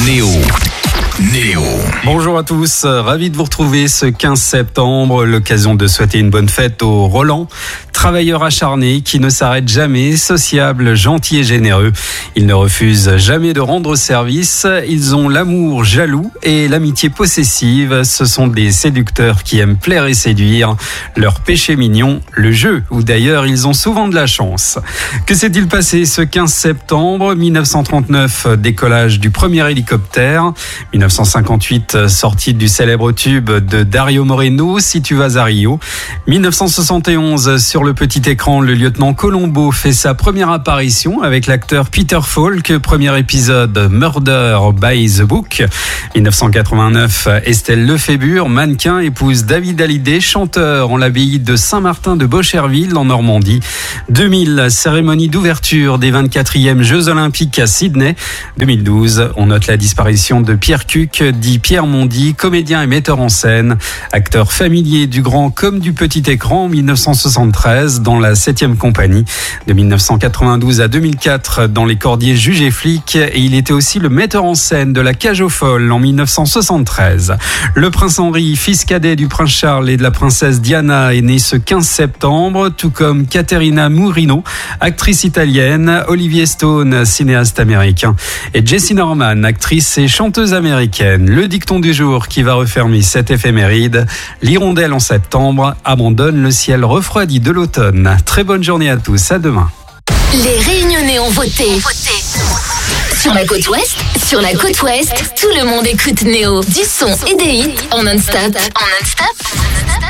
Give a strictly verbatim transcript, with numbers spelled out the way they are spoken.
Néo. Néo. Bonjour à tous, ravi de vous retrouver ce quinze septembre, l'occasion de souhaiter une bonne fête aux Roland, travailleurs acharnés qui ne s'arrêtent jamais, sociables, gentils et généreux. Ils ne refusent jamais de rendre service, ils ont l'amour jaloux et l'amitié possessive. Ce sont des séducteurs qui aiment plaire et séduire. Leur péché mignon, le jeu, où d'ailleurs ils ont souvent de la chance. Que s'est-il passé ce quinze septembre mille neuf cent trente-neuf, décollage du premier hélicoptère. mille neuf cent cinquante-huit, sortie du célèbre tube de Dario Moreno, Si tu vas à Rio. mille neuf cent soixante et onze, sur le petit écran, le lieutenant Colombo fait sa première apparition avec l'acteur Peter Falk, premier épisode Murder by the Book. mille neuf cent quatre-vingt-neuf, Estelle Lefébure, mannequin, épouse David Hallyday, chanteur en l'abbaye de Saint-Martin de Bocherville en Normandie. deux mille, cérémonie d'ouverture des vingt-quatrièmes Jeux Olympiques à Sydney. deux mille douze, on note la disparition de Pierre Cuc, dit Pierre Mondy, comédien et metteur en scène, acteur familier du grand comme du petit écran en mille neuf cent soixante-treize dans la septième compagnie. De mille neuf cent quatre-vingt-douze à deux mille quatre dans Les Cordiers Juges et Flics, et il était aussi le metteur en scène de La Cage aux Folles en mille neuf cent soixante-treize. Le prince Henri, fils cadet du prince Charles et de la princesse Diana, est né ce quinze septembre, tout comme Caterina Murino, actrice italienne, Olivier Stone, cinéaste américain, et Jessie Norman, actrice et chanteuse américaine. Le dicton du jour qui va refermer cette éphéméride: l'hirondelle en septembre abandonne le ciel refroidi de l'automne. Très bonne journée à tous, à demain. Les Réunionnais ont voté. Sur la côte ouest, sur la côte ouest, tout le monde écoute Néo. Du son et des hits en non-stop. En non-stop.